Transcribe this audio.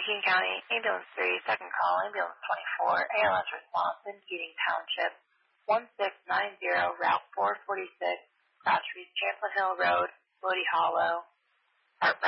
King County, Ambulance 3, second call, Ambulance 24, ALS response in Keating Township, 1690, Route 446, Crouch Street, Champlin Hill Road, Woody Hollow, Heart